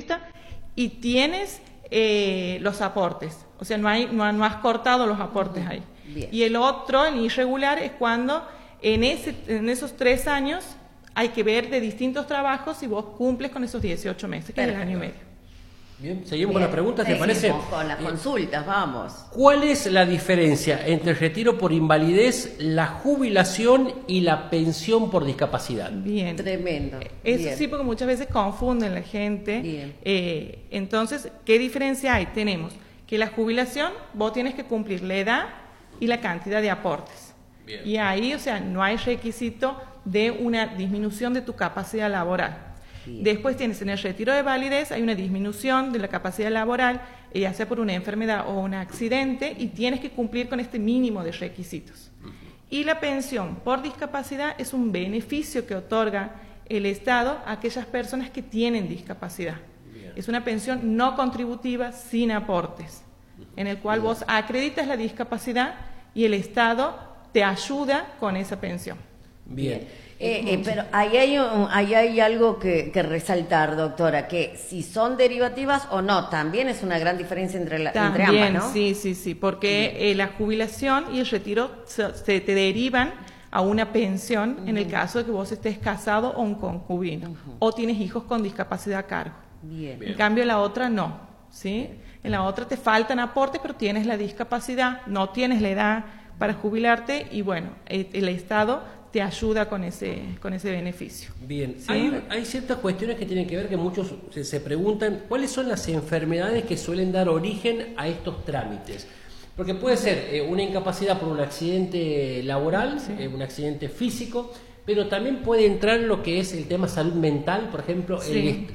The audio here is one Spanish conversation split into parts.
vista y tienes los aportes, o sea, no has cortado los aportes ahí. Bien. Y el otro, el irregular, es cuando en esos 3 años hay que ver de distintos trabajos si vos cumples con esos 18 meses, que es el año y medio. Bien, seguimos con las preguntas, ¿te parece? Con las consultas, vamos. ¿Cuál es la diferencia entre el retiro por invalidez, la jubilación y la pensión por discapacidad? Bien. Tremendo. Eso Bien. sí, porque muchas veces confunden la gente. Bien. Entonces, ¿qué diferencia hay? Tenemos que la jubilación, vos tienes que cumplir la edad y la cantidad de aportes. Bien. Y ahí, o sea, no hay requisito de una disminución de tu capacidad laboral. Bien. Después tienes en el retiro de validez, hay una disminución de la capacidad laboral, ya sea por una enfermedad o un accidente, y tienes que cumplir con este mínimo de requisitos. Y la pensión por discapacidad es un beneficio que otorga el Estado a aquellas personas que tienen discapacidad. Bien. Es una pensión no contributiva sin aportes, en el cual vos acreditas la discapacidad y el Estado te ayuda con esa pensión. Bien. Pero ahí hay algo que resaltar, doctora, que si son derivativas o no, también es una gran diferencia entre ambas, ¿no? Sí, porque la jubilación y el retiro se te derivan a una pensión en el caso de que vos estés casado o un concubino, o tienes hijos con discapacidad a cargo. Bien. En cambio, la otra no, ¿sí? En la otra te faltan aportes, pero tienes la discapacidad, no tienes la edad para jubilarte y bueno, el Estado te ayuda con ese beneficio. Bien, ¿Sí? hay ciertas cuestiones que tienen que ver que muchos se preguntan cuáles son las enfermedades que suelen dar origen a estos trámites. Porque puede ser una incapacidad por un accidente laboral, un accidente físico, pero también puede entrar lo que es el tema salud mental, por ejemplo. Sí.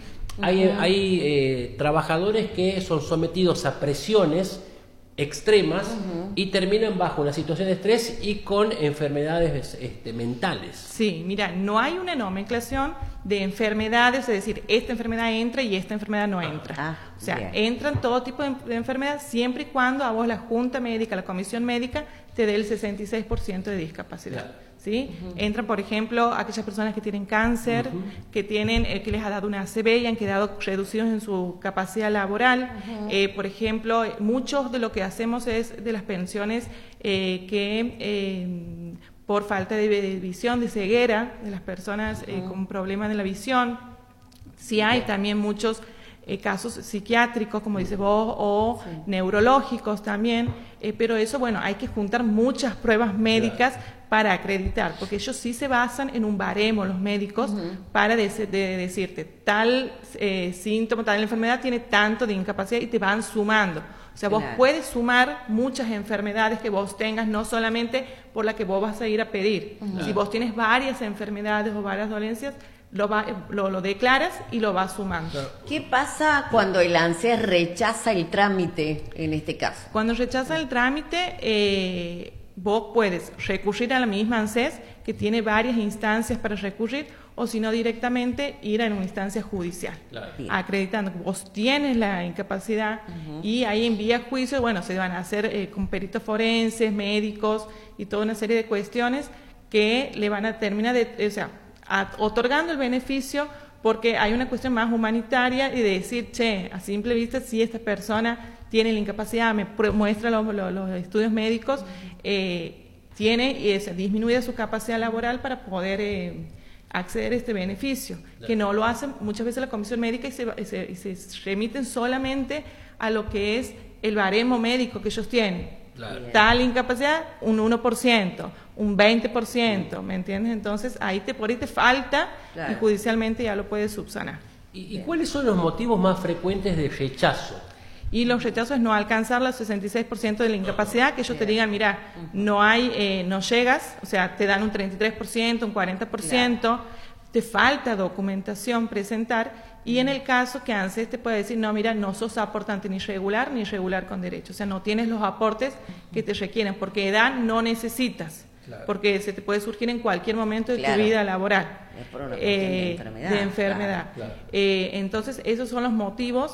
Hay trabajadores que son sometidos a presiones extremas y terminan bajo una situación de estrés y con enfermedades mentales. Sí, mira, no hay una nomenclación de enfermedades, es decir, esta enfermedad entra y esta enfermedad no entra. O sea, bien. entran todo tipo de enfermedades siempre y cuando a vos la Junta Médica, la Comisión Médica, te dé el 66% de discapacidad. Claro. ¿Sí? Entran, por ejemplo, aquellas personas que tienen cáncer, que les ha dado una ACV y han quedado reducidos en su capacidad laboral. Por ejemplo, muchos de lo que hacemos es de las pensiones por falta de visión, de ceguera, de las personas con problemas de la visión. Sí hay también muchos casos psiquiátricos, como dices vos, o neurológicos también, pero eso, bueno, hay que juntar muchas pruebas médicas para acreditar, porque ellos sí se basan en un baremo, los médicos, para decirte tal síntoma, tal enfermedad tiene tanto de incapacidad y te van sumando. O sea, vos puedes sumar muchas enfermedades que vos tengas, no solamente por la que vos vas a ir a pedir. Si vos tienes varias enfermedades o varias dolencias, lo declaras y lo vas sumando. Claro. ¿Qué pasa cuando el ANSES rechaza el trámite en este caso? Cuando rechaza el trámite, vos puedes recurrir a la misma ANSES, que tiene varias instancias para recurrir, o si no directamente ir a una instancia judicial, Claro. acreditando que vos tienes la incapacidad y ahí en vía juicio, bueno, se van a hacer con peritos forenses, médicos y toda una serie de cuestiones que le van a terminar otorgando el beneficio, porque hay una cuestión más humanitaria y de decir, che, a simple vista, si esta persona tiene la incapacidad, me muestra los estudios médicos, tiene disminuida su capacidad laboral para poder acceder a este beneficio, que no lo hacen muchas veces la Comisión Médica y se remiten solamente a lo que es el baremo médico que ellos tienen. Claro. Tal incapacidad, un 1%, un 20%, ¿me entiendes? Entonces, por ahí te falta y judicialmente ya lo puedes subsanar. ¿Y cuáles son los motivos más frecuentes de rechazo? Y los rechazos es no alcanzar el 66% de la incapacidad, que ellos te digan, mira, no llegas, o sea, te dan un 33%, un 40%, te falta documentación presentar, y en el caso que ANSES te puede decir, no, mira, no sos aportante ni regular con derecho, o sea, no tienes los aportes que te requieren, porque edad no necesitas, porque se te puede surgir en cualquier momento de tu vida laboral. Es por una cuestión de enfermedad. Claro. Entonces, esos son los motivos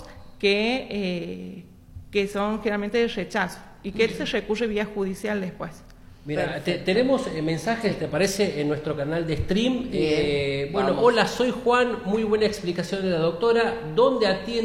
que son generalmente de rechazo y que se recurre vía judicial después. Mira, tenemos mensajes, ¿te parece? En nuestro canal de stream. Hola, soy Juan, muy buena explicación de la doctora. ¿Dónde atiende?